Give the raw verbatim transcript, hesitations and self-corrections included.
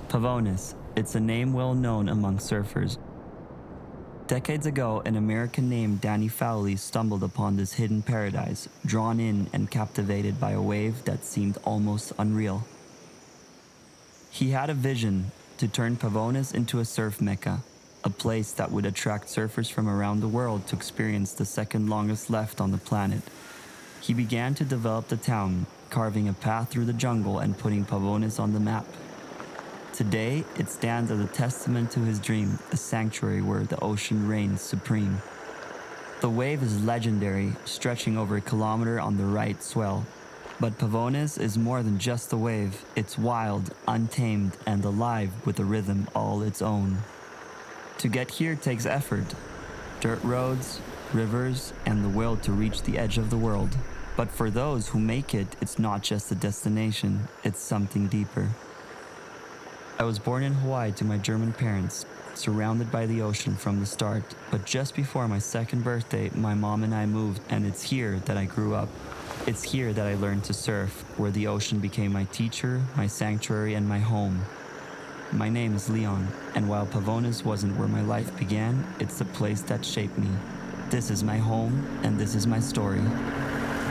Pavonis, it's a name well known among surfers. Decades ago, an American named Danny Fowley stumbled upon this hidden paradise, drawn in and captivated by a wave that seemed almost unreal. He had a vision to turn Pavonis into a surf mecca, a place that would attract surfers from around the world to experience the second longest left on the planet. He began to develop the town, carving a path through the jungle and putting Pavonis on the map. Today, it stands as a testament to his dream, a sanctuary where the ocean reigns supreme. The wave is legendary, stretching over a kilometer on the right swell. But Pavonis is more than just a wave. It's wild, untamed, and alive with a rhythm all its own. To get here takes effort. Dirt roads, rivers, and the will to reach the edge of the world. But for those who make it, it's not just a destination, it's something deeper. I was born in Hawaii to my German parents, surrounded by the ocean from the start, but just before my second birthday, my mom and I moved, and it's here that I grew up. It's here that I learned to surf, where the ocean became my teacher, my sanctuary, and my home. My name is Leon, and while Pavonis wasn't where my life began, it's the place that shaped me. This is my home, and this is my story.